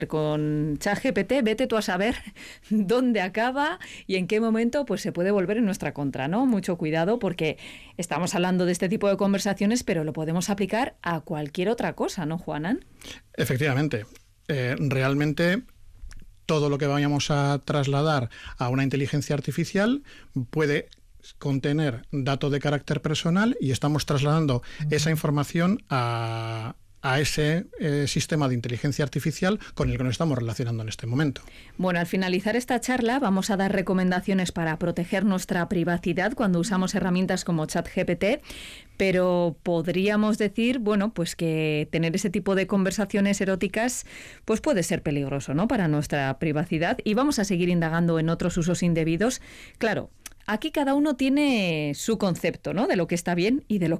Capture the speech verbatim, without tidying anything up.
con ChatGPT, vete tú a saber dónde acaba y en qué momento pues se puede volver en nuestra contra, ¿no? Mucho cuidado porque estamos hablando de este tipo de conversaciones, pero lo podemos aplicar a cualquier otra cosa, ¿no, Juanan? Efectivamente. Eh, realmente todo lo que vayamos a trasladar a una inteligencia artificial puede contener datos de carácter personal y estamos trasladando uh-huh. esa información a... a ese eh, sistema de inteligencia artificial con el que nos estamos relacionando en este momento. Bueno, al finalizar esta charla vamos a dar recomendaciones para proteger nuestra privacidad cuando usamos herramientas como ChatGPT, pero podríamos decir, bueno, pues que tener ese tipo de conversaciones eróticas pues puede ser peligroso, ¿no?, para nuestra privacidad, y vamos a seguir indagando en otros usos indebidos. Claro, aquí cada uno tiene su concepto, ¿no?, de lo que está bien y de lo que